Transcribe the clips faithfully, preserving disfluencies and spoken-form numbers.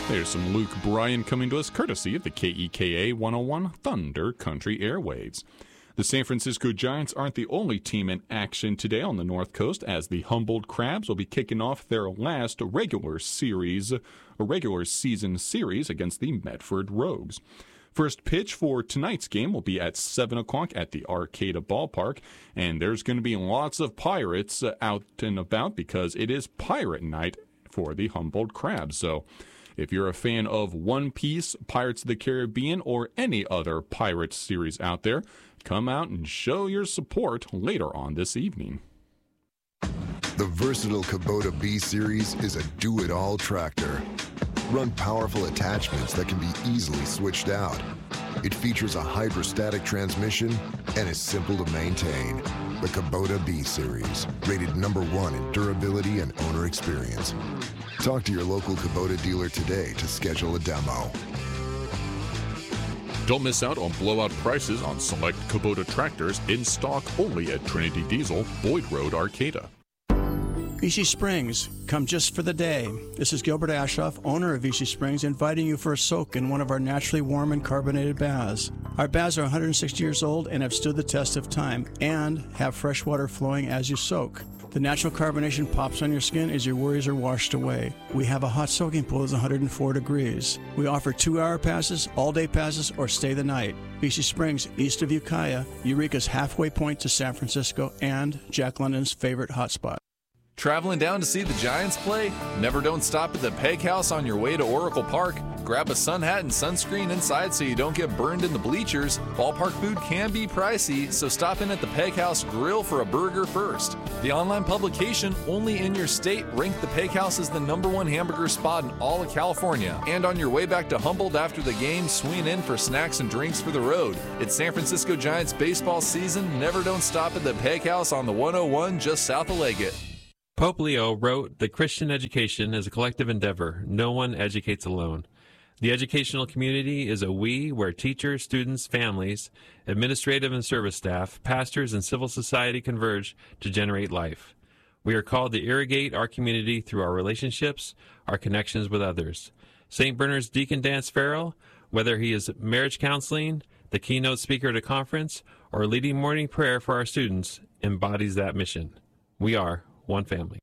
There's some Luke Bryan coming to us courtesy of the K E K A one oh one Thunder Country Airwaves. The San Francisco Giants aren't the only team in action today on the North Coast, as the Humboldt Crabs will be kicking off their last regular series, a regular season series against the Medford Rogues. First pitch for tonight's game will be at seven o'clock at the Arcata Ballpark, and there's going to be lots of Pirates out and about because it is Pirate Night for the Humboldt Crabs. So if you're a fan of One Piece, Pirates of the Caribbean, or any other Pirates series out there, come out and show your support later on this evening. The versatile Kubota B-Series is a do-it-all tractor. Run powerful attachments that can be easily switched out. It features a hydrostatic transmission and is simple to maintain. The Kubota B-Series, rated number one in durability and owner experience. Talk to your local Kubota dealer today to schedule a demo. Don't miss out on blowout prices on select Kubota tractors in stock only at Trinity Diesel, Boyd Road, Arcata. Vichy Springs, come just for the day. This is Gilbert Ashoff, owner of Vichy Springs, inviting you for a soak in one of our naturally warm and carbonated baths. Our baths are one hundred sixty years old and have stood the test of time and have fresh water flowing as you soak. The natural carbonation pops on your skin as your worries are washed away. We have a hot soaking pool that's one hundred four degrees. We offer two-hour passes, all-day passes, or stay the night. Vichy Springs, east of Ukiah, Eureka's halfway point to San Francisco, and Jack London's favorite hotspot. Traveling down to see the Giants play? Never don't stop at the Peg House on your way to Oracle Park. Grab a sun hat and sunscreen inside so you don't get burned in the bleachers. Ballpark food can be pricey, so stop in at the Peg House Grill for a burger first. The online publication, Only in Your State, ranked the Peg House as the number one hamburger spot in all of California. And on your way back to Humboldt after the game, swing in for snacks and drinks for the road. It's San Francisco Giants baseball season. Never don't stop at the Peg House on the one oh one just south of Leggett. Pope Leo wrote that Christian education is a collective endeavor. No one educates alone. The educational community is a we where teachers, students, families, administrative and service staff, pastors, and civil society converge to generate life. We are called to irrigate our community through our relationships, our connections with others. Saint Bernard's Deacon Dance Farrell, whether he is marriage counseling, the keynote speaker at a conference, or leading morning prayer for our students, embodies that mission. We are one family.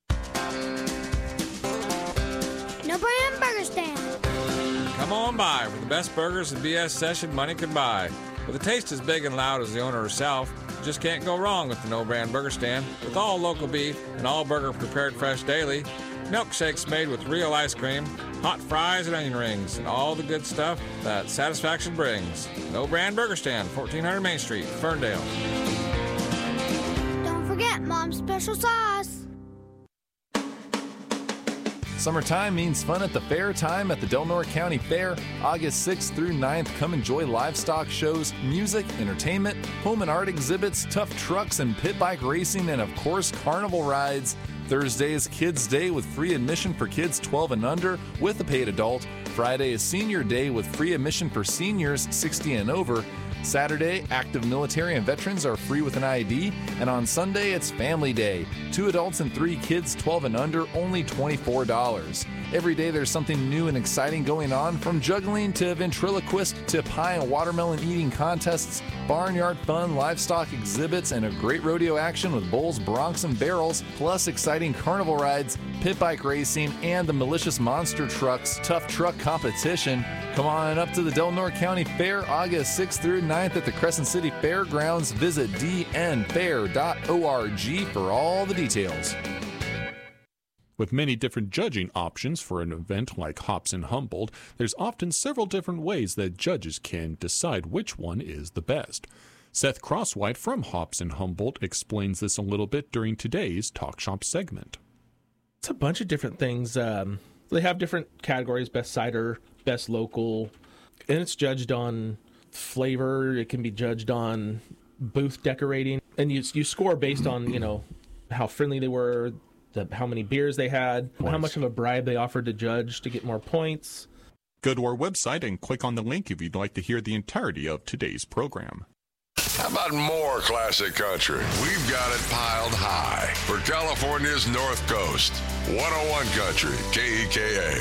No Brand Burger Stand. Come on by for the best burgers and B S session money could buy. With a taste as big and loud as the owner herself, you just can't go wrong with the No Brand Burger Stand. With all local beef and all burger prepared fresh daily, milkshakes made with real ice cream, hot fries and onion rings, and all the good stuff that satisfaction brings. No Brand Burger Stand, fourteen hundred Main Street, Ferndale. Don't forget Mom's special sauce. Summertime means fun at the fair time at the Del Norte County Fair, August sixth through ninth. Come enjoy livestock shows, music, entertainment, home and art exhibits, tough trucks and pit bike racing, and of course, carnival rides. Thursday is Kids Day with free admission for kids twelve and under with a paid adult. Friday is Senior Day with free admission for seniors sixty and over. Saturday, active military and veterans are free with an I D. And on Sunday, it's Family Day. Two adults and three kids twelve and under, only twenty-four dollars. Every day there's something new and exciting going on, from juggling to ventriloquist to pie and watermelon eating contests, barnyard fun, livestock exhibits, and a great rodeo action with bulls, broncs, and barrels, plus exciting carnival rides, pit bike racing, and the Malicious Monster Trucks Tough Truck Competition. Come on up to the Del Norte County Fair, August sixth through ninth at the Crescent City Fairgrounds. Visit d n fair dot org for all the details. With many different judging options for an event like Hops in Humboldt, there's often several different ways that judges can decide which one is the best. Seth Crosswhite from Hops in Humboldt explains this a little bit during today's Talk Shop segment. It's a bunch of different things. Um, they have different categories: best cider, best local, and it's judged on flavor. It can be judged on booth decorating, and you you score based on, you know, how friendly they were, the, how many beers they had, nice. How much of a bribe they offered to judge to get more points. Go to our website and click on the link if you'd like to hear the entirety of today's program. How about more classic country? We've got it piled high for California's North Coast. one oh one Country, K E K A.